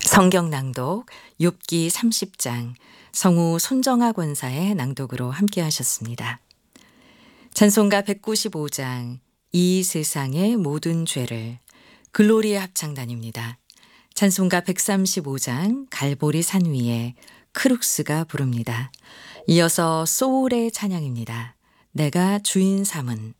성경 낭독 욥기 30장 성우 손정아 권사의 낭독으로 함께 하셨습니다. 찬송가 195장 이 세상의 모든 죄를 글로리의 합창단입니다. 찬송가 135장 갈보리 산 위에 크룩스가 부릅니다. 이어서 소울의 찬양입니다. 내가 주인 삼은